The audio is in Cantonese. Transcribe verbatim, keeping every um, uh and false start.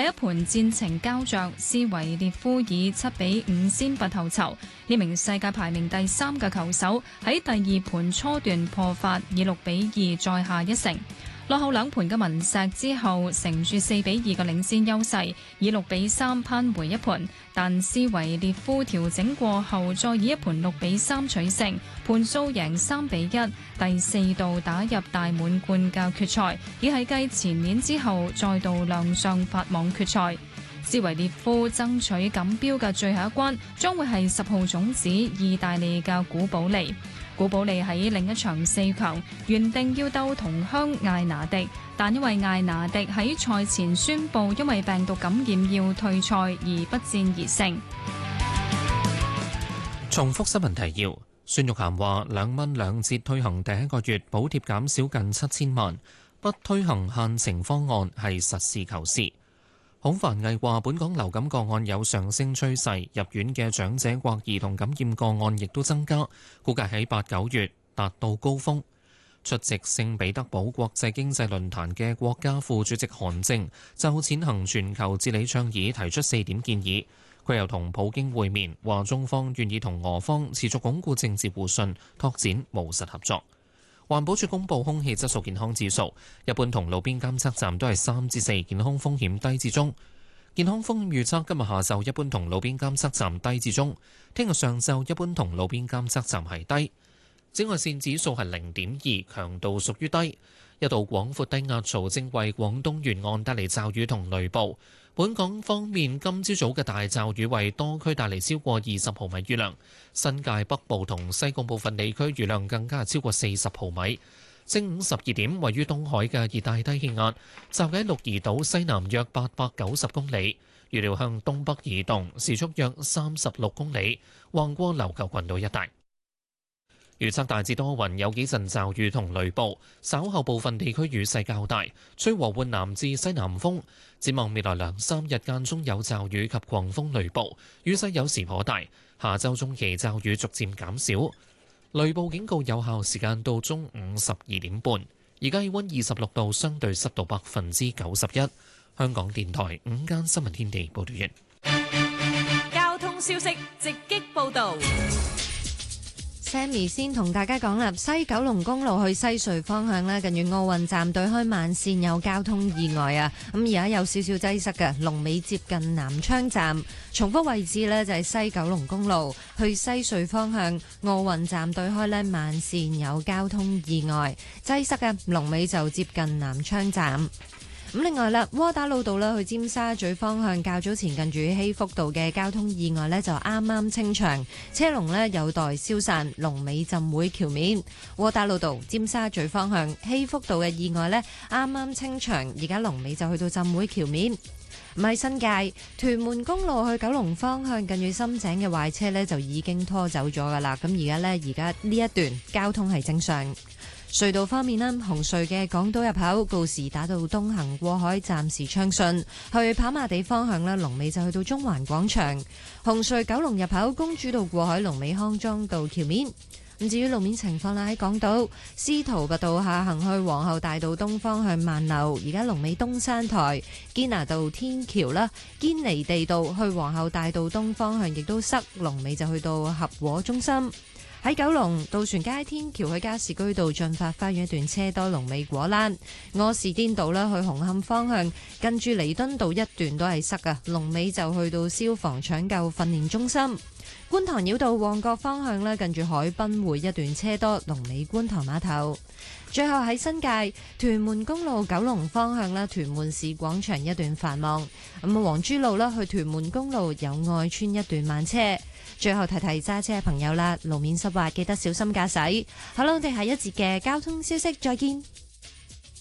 第一盤戰情膠着，斯維列夫以七比五先拔頭籌。呢名世界排名第三嘅球手喺第二盤初段破發，以六比二再下一城。落後兩盤嘅文石之後，乘住四比二嘅領先優勢，以六比三扳回一盤。但斯維列夫調整過後，再以一盤六比三取勝，盤數贏三比一，第四度打入大滿貫嘅決賽，已係繼前年之後再度亮相法網決賽。斯維列夫爭取錦標嘅最後一關，將會係十號種子意大利嘅古保利。古保利喺另一場四強原定要鬥同鄉艾拿迪，但因為艾拿迪喺賽前宣布因為病毒感染要退賽而不戰而勝。 重複新聞提要：孫玉菡話兩蚊兩折推行第一個月補貼減少近七千萬，不推行限情方案係實事求是。孔繁毅話本港流感個案有上升趨勢，入院嘅長者或兒童感染個案亦都增加，估計喺八九月達到高峰。出席聖彼得堡國際經濟論壇嘅國家副主席韓正就踐行全球治理倡議提出四點建議。佢又同普京會面，話中方願意同俄方持續鞏固政治互信，拓展務實合作。環保署公布空氣質素健康指數，一般同路邊監測站都係三至四，健康風險低至中。健康風險預測今日下晝一般同路邊監測站低至中，聽日上晝一般同路邊監測站係低。紫外線指數係零點二，強度屬於低。一道廣闊低壓槽正為廣東沿岸帶嚟驟雨同雷暴。本港方面，今朝早嘅大驟雨為多區帶嚟超過二十毫米雨量，新界北部同西貢部分地區雨量更加係超過四十毫米。正午十二點，位於東海嘅熱帶低氣壓，集喺鹿兒島西南約八百九十公里，預料向東北移動，時速約三十六公里，橫過琉球群島一帶。預測大致多雲，有幾陣驟雨同雷暴，稍後部分地區雨勢較大，吹和緩南至西南風。展望未來兩三日間中有驟雨及狂風雷暴，雨勢有時頗大。下週中期驟雨逐漸減少，雷暴警告有效時間到中午十二點半。而家氣溫二十六度，相對濕度百分之九十一。香港電台午間新聞天地報道完。 交通消息直擊報道。 Sammy 先同大家講啦，西九龍公路去西隧方向咧，近住奧運站對開慢線有交通意外啊！咁而家有少少擠塞嘅，龍尾接近南昌站。重複位置呢，就係西九龍公路去西隧方向奧運站對開咧慢線有交通意外，擠塞嘅龍尾就接近南昌站。咁另外啦，窩打老道啦去尖沙咀方向，較早前近住禧福道嘅交通意外呢，就啱啱清場，車龍呢有待消散，龍尾浸會橋面。窩打老道尖沙咀方向禧福道嘅意外呢，啱啱清場，而家龍尾就去到浸會橋面。唔係新界屯門公路去九龍方向，近住深井嘅壞車呢，就已經拖走咗噶啦。咁而家呢，而家呢一段交通係正常。隧道方面呢，紅隧嘅港島入口告士打道東行過海暫時暢順，去跑馬地方向呢，龍尾就去到中環廣場。紅隧九龍入口公主道過海龍尾康莊道橋面。咁至於路面情況啦，喺港島司徒拔道下行去皇后大道東方向慢流，而家龍尾東山台堅拿道天橋啦，堅尼地道去皇后大道東方向亦都塞，龍尾就去到合和中心。喺九龍渡船街天橋去加士居道進發花園一段車多，龍尾果欄。柯士甸道啦去紅磡方向，跟住彌敦道一段都係塞㗎，龍尾就去到消防搶救訓練中心。觀塘繞道旺角方向咧，近住海濱匯一段車多，龍尾觀塘碼頭。最後喺新界屯門公路九龍方向咧，屯門市廣場一段繁忙。咁啊，黃珠路啦去屯門公路友愛村一段慢車。最後提提揸車嘅朋友啦，路面濕滑，記得小心駕駛。好啦，我哋下一節嘅交通消息再見。